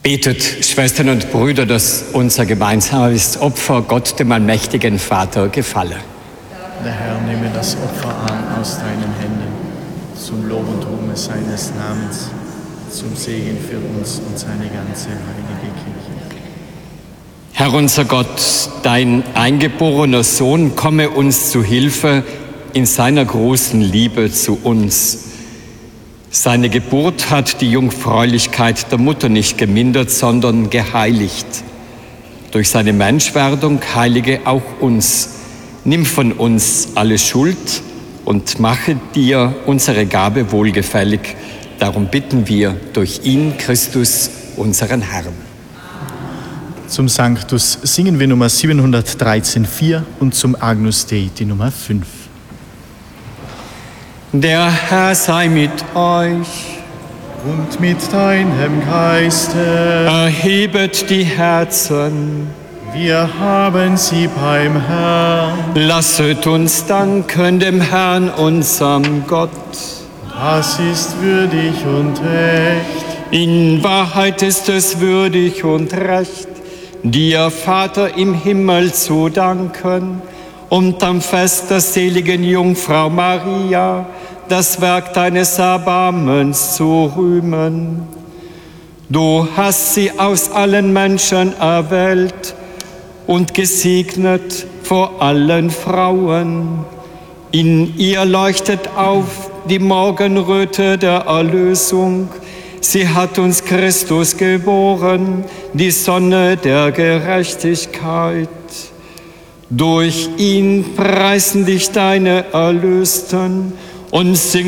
Betet, Schwestern und Brüder, dass unser gemeinsames Opfer Gott, dem allmächtigen Vater, gefalle. Der Herr nehme das Opfer an aus deinen Händen, zum Lob und Ruhme seines Namens, zum Segen für uns und seine ganze heilige Kirche. Herr unser Gott, dein eingeborener Sohn komme uns zu Hilfe in seiner großen Liebe zu uns. Seine Geburt hat die Jungfräulichkeit der Mutter nicht gemindert, sondern geheiligt. Durch seine Menschwerdung heilige auch uns. Nimm von uns alle Schuld und mache dir unsere Gabe wohlgefällig. Darum bitten wir durch ihn, Christus, unseren Herrn. Zum Sanctus singen wir Nummer 713,4 und zum Agnus Dei die Nummer 5. Der Herr sei mit euch. Und mit deinem Geiste. Erhebet die Herzen. Wir haben sie beim Herrn. Lasset uns danken dem Herrn, unserem Gott. Das ist würdig und recht. In Wahrheit ist es würdig und recht, dir, Vater im Himmel, zu danken und am Fest der seligen Jungfrau Maria das Werk deines Erbarmens zu rühmen. Du hast sie aus allen Menschen erwählt und gesegnet vor allen Frauen. In ihr leuchtet auf die Morgenröte der Erlösung. Sie hat uns Christus geboren, die Sonne der Gerechtigkeit. Durch ihn preisen dich deine Erlösten und singen